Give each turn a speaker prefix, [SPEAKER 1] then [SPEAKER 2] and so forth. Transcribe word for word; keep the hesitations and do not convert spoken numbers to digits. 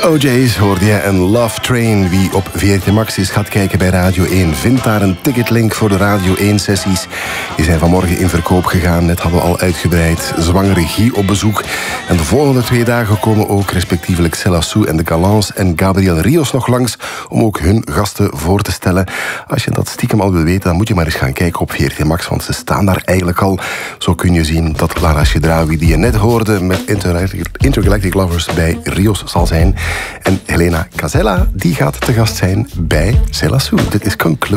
[SPEAKER 1] O J's hoorde je en Love Train. Wie op V R T Max is gaat kijken bij Radio één... vindt daar een ticketlink voor de Radio één-sessies. Die zijn vanmorgen in verkoop gegaan. Net hadden we al uitgebreid zwangere Guy op bezoek. En de volgende twee dagen komen ook respectievelijk Céla Sou en de Galants en Gabriel Rios nog langs om ook hun gasten voor te stellen. Als je dat stiekem al wil weten, dan moet je maar eens gaan kijken op V R T Max, want ze staan daar eigenlijk al. Zo kun je zien dat Lara Chedraoui, die je net hoorde met Intergalactic, Intergalactic Lovers, bij Rios zal zijn. En Helena Casella, die gaat te gast zijn bij Céla Sou. Dit is Conclude.